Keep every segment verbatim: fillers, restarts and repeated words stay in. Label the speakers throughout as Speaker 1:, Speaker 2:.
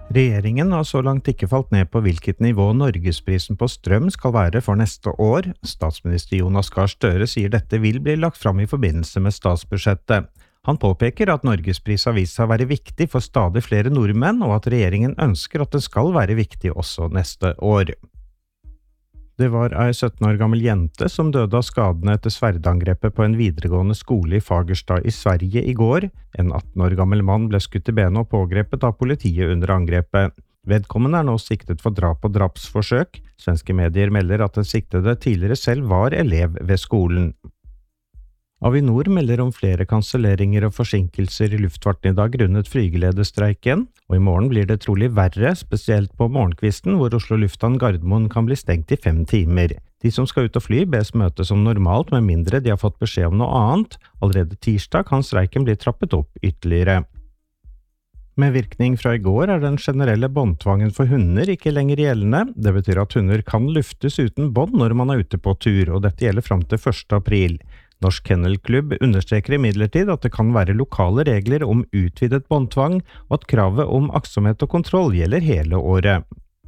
Speaker 1: Regjeringen har så langt ikke falt ned på hvilket nivå Norgesprisen på strøm skal være for neste år. Statsminister Jonas Gahr Støre sier dette vil bli lagt fram i forbindelse med statsbudsjettet. Han påpeker at Norgespris har vist seg å være viktig for stadig flere nordmenn, og at regjeringen ønsker at det skal være viktig også neste år. Det var ei sytten år gammel jente som døde av skadene etter sverdangrepet på en videregående skole i Fagerstad i Sverige i går. En atten år gammel mann ble skutt i benet og pågrepet av politiet under angrepet. Vedkommende er nå siktet for drap og drapsforsøk. Svenske medier melder at den siktede tidligere selv var elev ved skolen. Avinor melder om flere kanselleringer og forsinkelser i luftfarten i dag grunnet flygelederstreiken, og i morgen blir det trolig verre, spesielt på morgenkvisten hvor Oslo Lufthavn Gardermoen kan bli stengt i fem timer. De som skal ut og fly bes møte som normalt med mindre de har fått beskjed om noe annet. Allerede tirsdag kan streiken bli trappet opp ytterligere. Med virkning fra i går er den generelle båndtvangen for hunder ikke lenger gjeldende. Det betyr at hunder kan luftes uten bånd når man er ute på tur, og dette gjelder fram til første april. Norsk Kennelklubb understreker imidlertid at det kan være lokale regler om utvidet båndtvang, og at kravet om aktsomhet og kontroll gjelder hele året.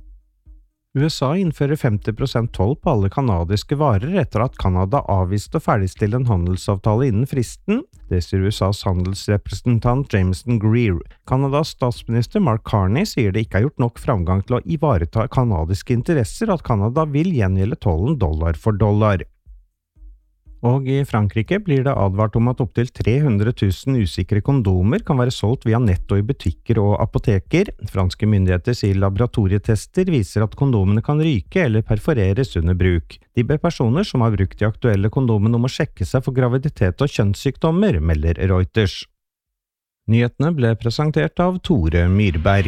Speaker 1: U S A innfører femti prosent toll på alle kanadiske varer etter at Kanada avviste å ferdigstille en handelsavtale innen fristen. Det sier U S A's handelsrepresentant Jameson Greer. Kanadas statsminister Mark Carney sier det ikke er gjort nok framgang til å ivareta kanadiske interesser, at Kanada vil gjengjelde tollen dollar for dollar. Og i Frankrike blir det advart om at opptil tre hundre tusen usikre kondomer kan være solgt via netto i butikker og apoteker. Franske myndigheter sier laboratorietester viser at kondomene kan ryke eller perforeres under bruk. De ber personer som har brukt de aktuelle kondomene om å sjekke seg for graviditet og kjønnssykdommer, melder Reuters. Nyhetene ble presentert av Tore Myrberg.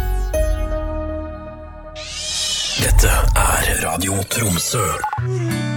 Speaker 2: Dette er Radio Tromsø.